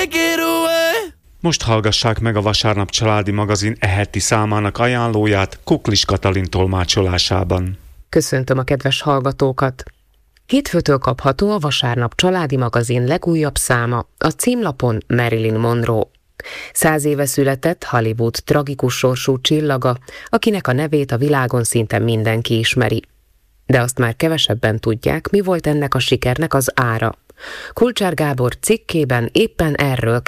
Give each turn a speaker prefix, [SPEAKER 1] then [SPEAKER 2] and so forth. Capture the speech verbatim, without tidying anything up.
[SPEAKER 1] take it away.
[SPEAKER 2] Most hallgassák meg a Vasárnap családi magazin e heti számának ajánlóját Kuklis Katalin tolmácsolásában.
[SPEAKER 3] Köszöntöm a kedves hallgatókat! Hétfőtől kapható a Vasárnap családi magazin legújabb száma, a címlapon Marilyn Monroe. Száz éve született Hollywood tragikus sorsú csillaga, akinek a nevét a világon szinte mindenki ismeri. De azt már kevesebben tudják, mi volt ennek a sikernek az ára. Kulcsár Gábor cikkében éppen erről